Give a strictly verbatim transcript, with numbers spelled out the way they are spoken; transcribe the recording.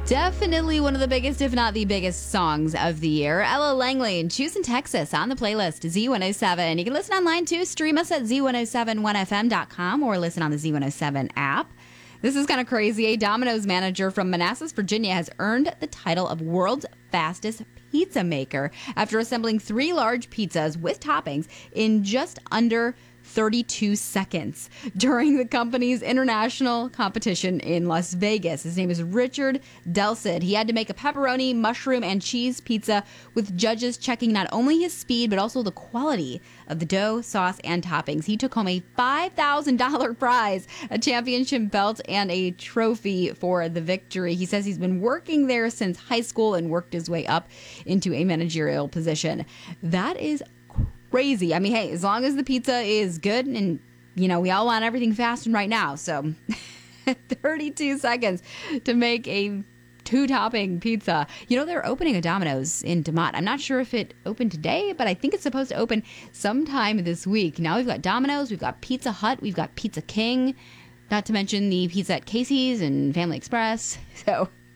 Definitely one of the biggest, if not the biggest, songs of the year. Ella Langley and Choose in Texas on the playlist, Z one oh seven. You can listen online too. Stream us at Z one oh seven one F M dot com or listen on the Z one oh seven app. This is kind of crazy. A Domino's manager from Manassas, Virginia has earned the title of world's fastest pizza maker after assembling three large pizzas with toppings in just under thirty-two seconds during the company's international competition in Las Vegas. His name is Richard Delcid. He had to make a pepperoni, mushroom, and cheese pizza with judges checking not only his speed, but also the quality of the dough, sauce, and toppings. He took home a five thousand dollars prize, a championship belt, and a trophy for the victory. He says he's been working there since high school and worked his way up into a managerial position. That is crazy. I mean, hey, as long as the pizza is good, and, you know, we all want everything fast and right now. So thirty-two seconds to make a two-topping pizza. You know, they're opening a Domino's in DeMotte. I'm not sure if it opened today, but I think it's supposed to open sometime this week. Now we've got Domino's, we've got Pizza Hut, we've got Pizza King, not to mention the pizza at Casey's and Family Express. So